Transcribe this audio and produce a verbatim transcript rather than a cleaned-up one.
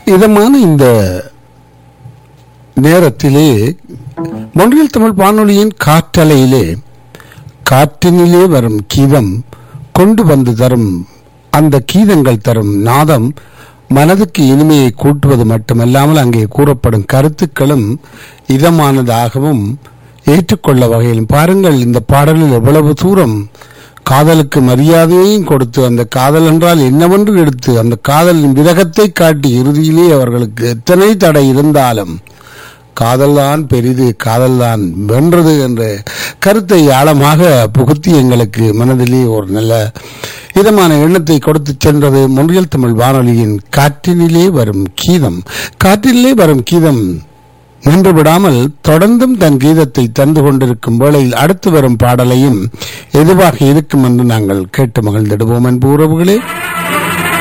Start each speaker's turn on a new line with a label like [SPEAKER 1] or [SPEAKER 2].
[SPEAKER 1] இதமான இந்த நேரத்திலே மொன்றியல் தமிழ் வானொலியின் காற்றலையிலே காற்றினிலே வரும் கீதம் கொண்டு வந்து தரும் அந்த கீதங்கள் தரும் நாதம் மனதுக்கு இனிமையை கூட்டுவது மட்டுமல்லாமல் அங்கே கூறப்படும் கருத்துக்களும் இதமானதாகவும் ஏற்றுக்கொள்ள வகையிலும் பாருங்கள். இந்த பாடலில் எவ்வளவு தூரம் காதலுக்கு மரியாதையையும் கொடுத்து அந்த காதல் என்றால் என்னவென்று எடுத்து அந்த காதலின் விரகத்தை காட்டி இறுதியிலே அவர்களுக்கு எத்தனை தடை இருந்தாலும் காதல்தான் பெரிது, காதல்தான் வென்றது என்ற கருத்தை ஆழமாக புகுத்தி எங்களுக்கு மனதிலே ஒரு நல்ல இதமான எண்ணத்தை கொடுத்து சென்றது மொன்றியல் தமிழ் வானொலியின் காற்றினிலே வரும் கீதம். காற்றினிலே வரும் கீதம் நின்று விடாமல் தொடர்ந்தும் தன் கீதத்தை தந்து கொண்டிருக்கும் வேளையில் அடுத்து வரும் பாடலையும் எதுவாக இருக்கும் என்று நாங்கள் கேட்டு மகிழ்ந்திடுவோம் என்பு உறவுகளே.